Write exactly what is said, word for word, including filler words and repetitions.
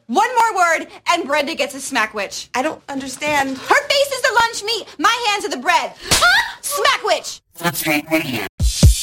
One more word, and Brenda gets a Smackwitch. I don't understand. Her face is the lunch meat. My hands are the bread. Smackwitch! That's right, right here.